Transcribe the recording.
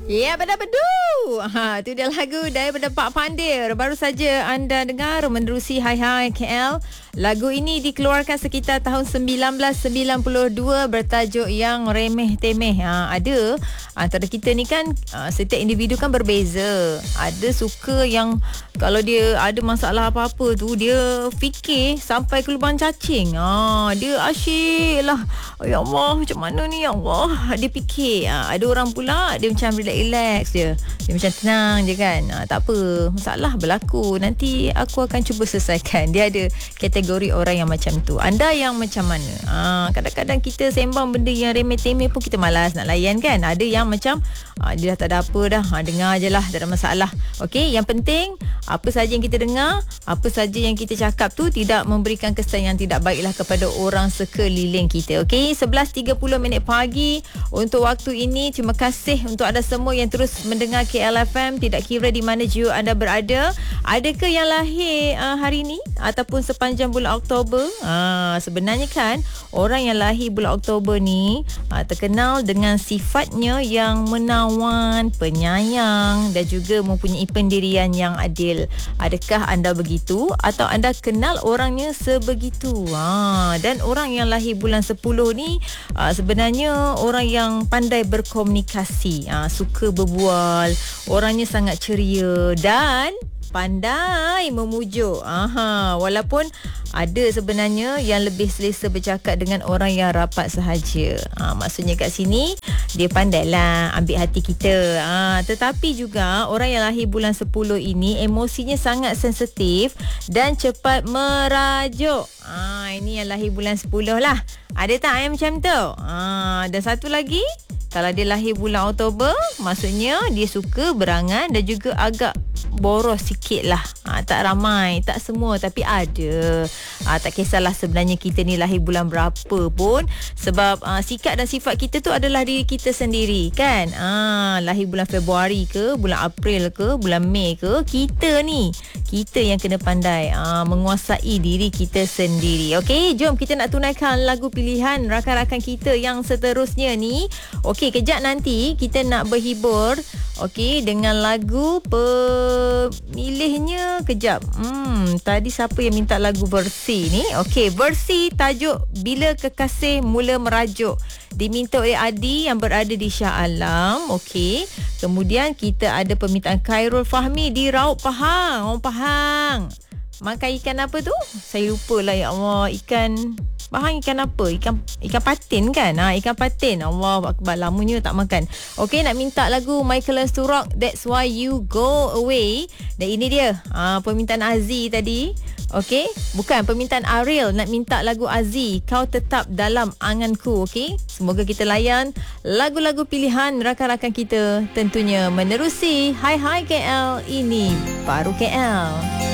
Ya, bedu. Itu dia lagu daripada Pak Pandir. Baru saja anda dengar menerusi Hai Hai KL. Lagu ini dikeluarkan sekitar tahun 1992 bertajuk Yang Remeh Temeh. Ada antara kita ni kan, setiap individu kan berbeza. Ada suka yang kalau dia ada masalah apa-apa tu, dia fikir sampai ke lubang cacing. Dia asyik lah. Ya Allah, macam mana ni ya Allah. Dia fikir. Ada orang pula dia macam relax je. Dia macam tenang je kan. Tak apa, masalah berlaku, nanti aku akan cuba selesaikan. Dia ada kategori orang yang macam tu. Anda yang macam mana? Kadang-kadang kita sembang benda yang remeh-temeh pun kita malas nak layan kan. Ada yang macam dia dah tak ada apa dah, dengar je lah, tak ada masalah. Okey, yang penting apa saja yang kita dengar, apa saja yang kita cakap tu tidak memberikan kesan yang tidak baiklah kepada orang sekeliling kita. Okey, 11.30 pagi untuk waktu ini. Terima kasih untuk anda semua yang terus mendengar KLFM, tidak kira di mana jua anda berada. Adakah yang lahir hari ini ataupun sepanjang bulan Oktober? Sebenarnya kan orang yang lahir bulan Oktober ni terkenal dengan sifatnya yang menawan, penyayang dan juga mempunyai pendirian yang adil. Adakah anda begitu atau anda kenal orangnya sebegitu? Dan orang yang lahir bulan 10 ni sebenarnya orang yang pandai berkomunikasi, suka berbual, orangnya sangat ceria dan pandai memujuk. Walaupun ada sebenarnya yang lebih selesa bercakap dengan orang yang rapat sahaja. Maksudnya kat sini dia pandailah ambil hati kita. Tetapi juga orang yang lahir bulan 10 ini emosinya sangat sensitif dan cepat merajuk. Ini yang lahir bulan 10 lah. Ada tak yang macam tu? Dan satu lagi, kalau dia lahir bulan Oktober, maksudnya dia suka berangan dan juga agak boros sikit lah. Tak ramai, tak semua, tapi ada. Tak kisahlah sebenarnya kita ni lahir bulan berapa pun, sebab sikap dan sifat kita tu adalah diri kita sendiri kan. Lahir bulan Februari ke, bulan April ke, bulan Mei ke, kita yang kena pandai menguasai diri kita sendiri. Okey, jom kita nak tunaikan lagu pilihan rakan-rakan kita yang seterusnya ni. Okey, kejap nanti kita nak berhibur, okey, dengan lagu pemilihnya. Kejap. Tadi siapa yang minta lagu Versi ni? Okey, Versi tajuk Bila Kekasih Mula Merajuk. Diminta oleh Adi yang berada di Shah Alam. Okey. Kemudian kita ada permintaan Khairul Fahmi di Raub Pahang. Orang Pahang makan ikan apa tu? Saya lupa lah, ya Allah. Ikan Pahang ikan apa? Ikan patin kan? Ikan patin. Allah Akbar, lamanya tak makan. Okey, nak minta lagu Michael Sturrock, That's Why You Go Away. Dan ini dia permintaan Aziz tadi. Okey, bukan permintaan Ariel, nak minta lagu Aziz, Kau Tetap Dalam Anganku. Okey, semoga kita layan lagu-lagu pilihan rakan-rakan kita, tentunya menerusi Hai Hai KL. Ini baru KL.